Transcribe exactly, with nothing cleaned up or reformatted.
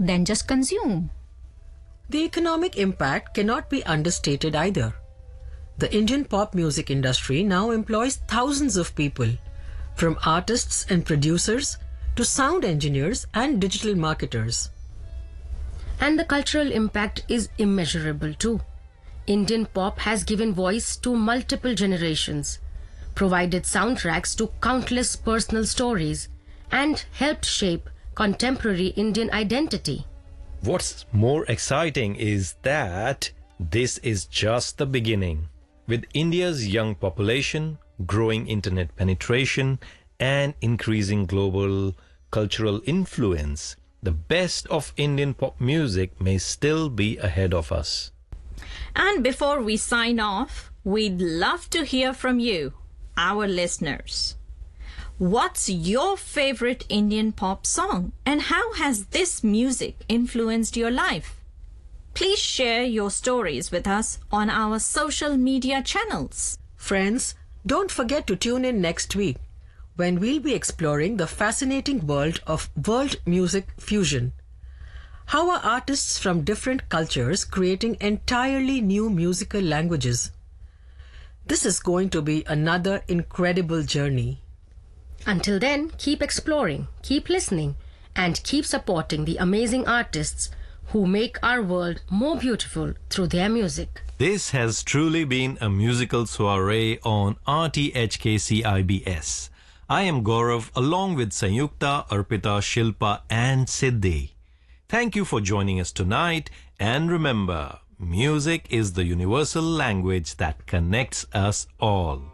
than just consume. The economic impact cannot be understated either. The Indian pop music industry now employs thousands of people, from artists and producers to sound engineers and digital marketers. And the cultural impact is immeasurable too. Indian pop has given voice to multiple generations, provided soundtracks to countless personal stories, and helped shape contemporary Indian identity. What's more exciting is that this is just the beginning. With India's young population, growing internet penetration, and increasing global cultural influence, the best of Indian pop music may still be ahead of us. And before we sign off, we'd love to hear from you, our listeners. What's your favorite Indian pop song, and how has this music influenced your life? Please share your stories with us on our social media channels. Friends, don't forget to tune in next week when we'll be exploring the fascinating world of world music fusion. How are artists from different cultures creating entirely new musical languages? This is going to be another incredible journey. Until then, keep exploring, keep listening, and keep supporting the amazing artists who make our world more beautiful through their music. This has truly been a musical soiree on R T H K C I B S. I am Gaurav along with Sanyukta, Arpita, Shilpa and Siddhi. Thank you for joining us tonight, and remember, music is the universal language that connects us all.